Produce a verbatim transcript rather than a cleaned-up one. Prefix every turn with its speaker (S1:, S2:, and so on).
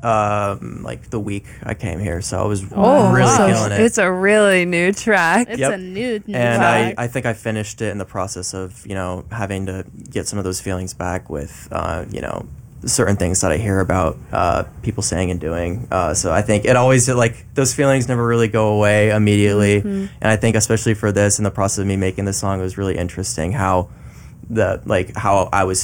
S1: um, like the week I came here, so I was
S2: Oh,
S1: really
S2: wow.
S1: feeling it.
S2: It's a really new track.
S3: It's
S1: Yep.
S3: a new, new
S1: and I,
S3: track.
S1: I think I finished it in the process of, you know, having to get some of those feelings back with, uh, you know, certain things that I hear about uh, people saying and doing. Uh, so I think it always, like, those feelings never really go away immediately.
S2: Mm-hmm.
S1: And I think especially for this, in the process of me making this song, it was really interesting how the, like, how I was